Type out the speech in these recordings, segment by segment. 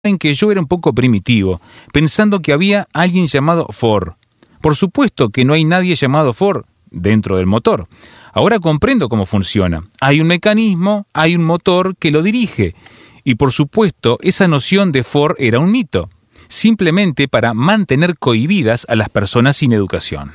en que yo era un poco primitivo, pensando que había alguien llamado Ford. Por supuesto que no hay nadie llamado Ford dentro del motor. Ahora comprendo cómo funciona. Hay un mecanismo, hay un motor que lo dirige. Y por supuesto, esa noción de Ford era un mito, simplemente para mantener cohibidas a las personas sin educación.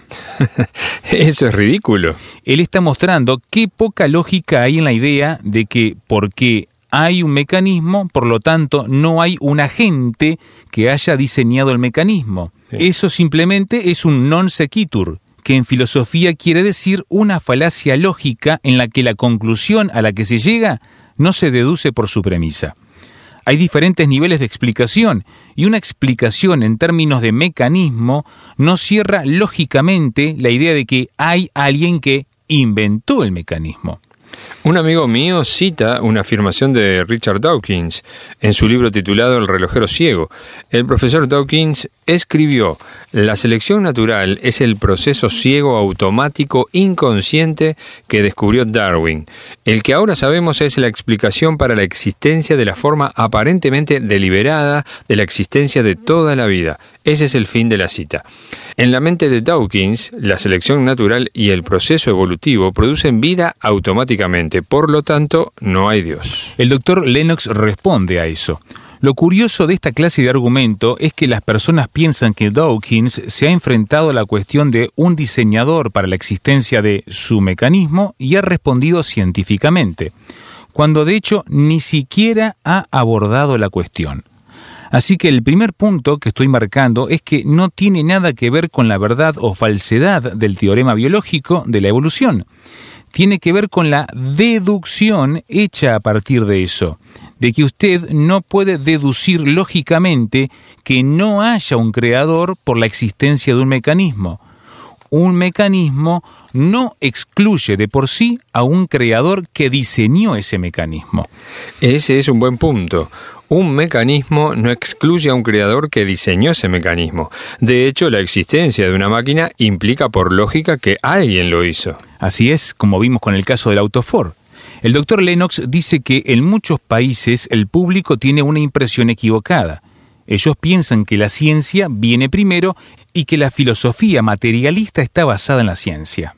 Eso es ridículo. Él está mostrando qué poca lógica hay en la idea de que porque hay un mecanismo, por lo tanto, no hay un agente que haya diseñado el mecanismo. Sí. Eso simplemente es un non sequitur, que en filosofía quiere decir una falacia lógica en la que la conclusión a la que se llega no se deduce por su premisa. Hay diferentes niveles de explicación, y una explicación en términos de mecanismo no cierra lógicamente la idea de que hay alguien que inventó el mecanismo. Un amigo mío cita una afirmación de Richard Dawkins en su libro titulado El relojero ciego. El profesor Dawkins escribió: la selección natural es el proceso ciego automático inconsciente que descubrió Darwin. El que ahora sabemos es la explicación para la existencia de la forma aparentemente deliberada de la existencia de toda la vida. Ese es el fin de la cita. En la mente de Dawkins, la selección natural y el proceso evolutivo producen vida automáticamente. Por lo tanto, no hay Dios. El doctor Lennox responde a eso. Lo curioso de esta clase de argumento es que las personas piensan que Dawkins se ha enfrentado a la cuestión de un diseñador para la existencia de su mecanismo y ha respondido científicamente, cuando de hecho ni siquiera ha abordado la cuestión. Así que el primer punto que estoy marcando es que no tiene nada que ver con la verdad o falsedad del teorema biológico de la evolución. Tiene que ver con la deducción hecha a partir de eso, de que usted no puede deducir lógicamente que no haya un creador por la existencia de un mecanismo. Un mecanismo no excluye de por sí a un creador que diseñó ese mecanismo. Ese es un buen punto. Un mecanismo no excluye a un creador que diseñó ese mecanismo. De hecho, la existencia de una máquina implica por lógica que alguien lo hizo. Así es, como vimos con el caso del auto Ford. El doctor Lennox dice que en muchos países el público tiene una impresión equivocada. Ellos piensan que la ciencia viene primero y que la filosofía materialista está basada en la ciencia.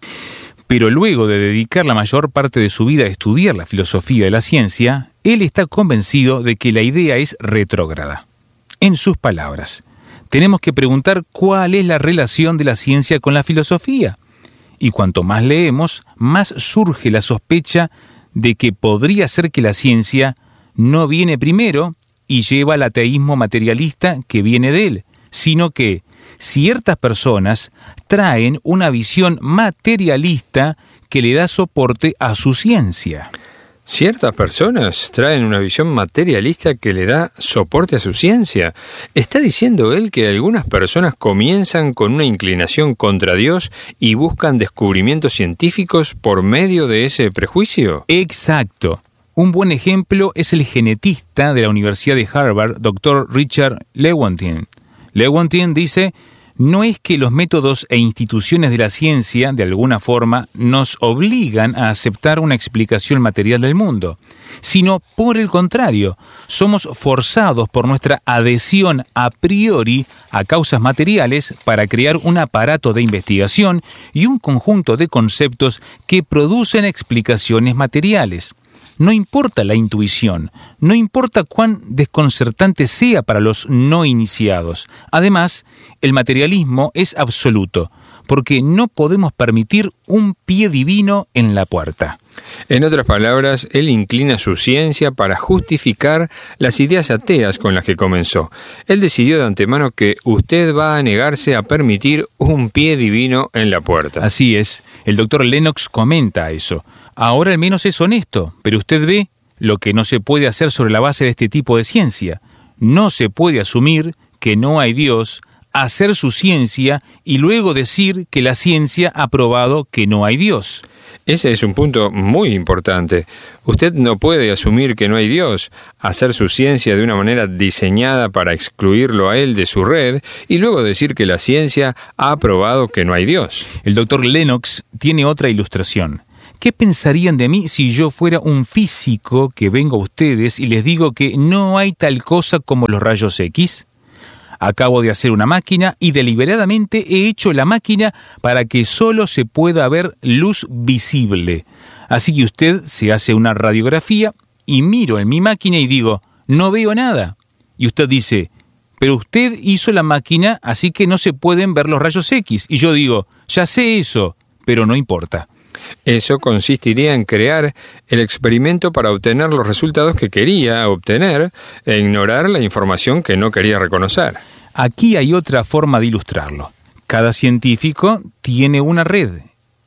Pero luego de dedicar la mayor parte de su vida a estudiar la filosofía de la ciencia, él está convencido de que la idea es retrógrada. En sus palabras, tenemos que preguntar cuál es la relación de la ciencia con la filosofía. Y cuanto más leemos, más surge la sospecha de que podría ser que la ciencia no viene primero y lleva al ateísmo materialista que viene de él, sino que ciertas personas traen una visión materialista que le da soporte a su ciencia. ¿Ciertas personas traen una visión materialista que le da soporte a su ciencia? ¿Está diciendo él que algunas personas comienzan con una inclinación contra Dios y buscan descubrimientos científicos por medio de ese prejuicio? Exacto. Un buen ejemplo es el genetista de la Universidad de Harvard, Dr. Richard Lewontin. Lewontin dice: no es que los métodos e instituciones de la ciencia, de alguna forma, nos obligan a aceptar una explicación material del mundo, sino por el contrario, somos forzados por nuestra adhesión a priori a causas materiales para crear un aparato de investigación y un conjunto de conceptos que producen explicaciones materiales. No importa la intuición, no importa cuán desconcertante sea para los no iniciados. Además, el materialismo es absoluto, porque no podemos permitir un pie divino en la puerta. En otras palabras, él inclina su ciencia para justificar las ideas ateas con las que comenzó. Él decidió de antemano que usted va a negarse a permitir un pie divino en la puerta. Así es, el doctor Lennox comenta eso. Ahora al menos es honesto, pero usted ve lo que no se puede hacer sobre la base de este tipo de ciencia. No se puede asumir que no hay Dios, hacer su ciencia y luego decir que la ciencia ha probado que no hay Dios. Ese es un punto muy importante. Usted no puede asumir que no hay Dios, hacer su ciencia de una manera diseñada para excluirlo a él de su red y luego decir que la ciencia ha probado que no hay Dios. El doctor Lennox tiene otra ilustración. ¿Qué pensarían de mí si yo fuera un físico que vengo a ustedes y les digo que no hay tal cosa como los rayos X? Acabo de hacer una máquina y deliberadamente he hecho la máquina para que solo se pueda ver luz visible. Así que usted se hace una radiografía y miro en mi máquina y digo, no veo nada. Y usted dice, pero usted hizo la máquina, así que no se pueden ver los rayos X. Y yo digo, ya sé eso, pero no importa. Eso consistiría en crear el experimento para obtener los resultados que quería obtener e ignorar la información que no quería reconocer. Aquí hay otra forma de ilustrarlo. Cada científico tiene una red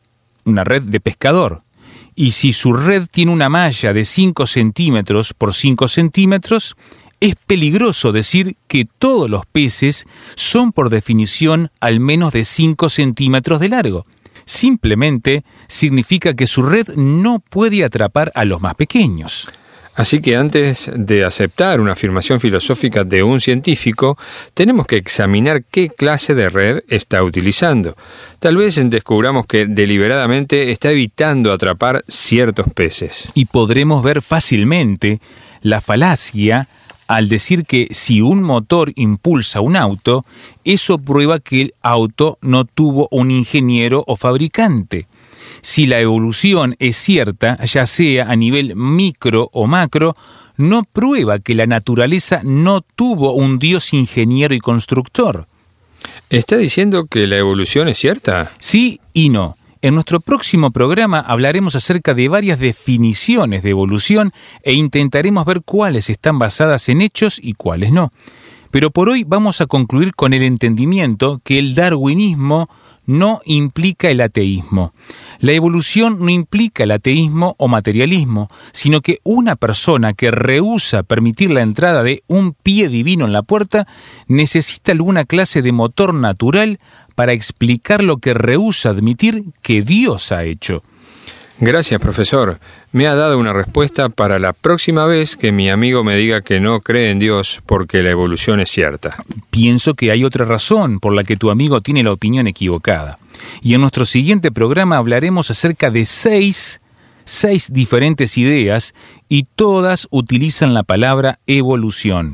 de pescador. Y si su red tiene una malla de 5 centímetros por 5 centímetros, es peligroso decir que todos los peces son por definición al menos de 5 centímetros de largo. Simplemente significa que su red no puede atrapar a los más pequeños. Así que antes de aceptar una afirmación filosófica de un científico, tenemos que examinar qué clase de red está utilizando. Tal vez descubramos que deliberadamente está evitando atrapar ciertos peces. Y podremos ver fácilmente la falacia al decir que si un motor impulsa un auto, eso prueba que el auto no tuvo un ingeniero o fabricante. Si la evolución es cierta, ya sea a nivel micro o macro, no prueba que la naturaleza no tuvo un Dios ingeniero y constructor. ¿Está diciendo que la evolución es cierta? Sí y no. En nuestro próximo programa hablaremos acerca de varias definiciones de evolución e intentaremos ver cuáles están basadas en hechos y cuáles no. Pero por hoy vamos a concluir con el entendimiento que el darwinismo no implica el ateísmo. La evolución no implica el ateísmo o materialismo, sino que una persona que rehúsa permitir la entrada de un pie divino en la puerta necesita alguna clase de motor natural para explicar lo que rehúsa admitir que Dios ha hecho. Gracias, profesor. Me ha dado una respuesta para la próxima vez que mi amigo me diga que no cree en Dios porque la evolución es cierta. Pienso que hay otra razón por la que tu amigo tiene la opinión equivocada. Y en nuestro siguiente programa hablaremos acerca de seis diferentes ideas y todas utilizan la palabra evolución.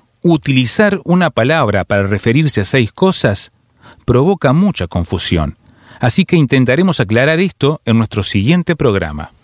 Utilizar una palabra para referirse a 6 cosas provoca mucha confusión. Así que intentaremos aclarar esto en nuestro siguiente programa.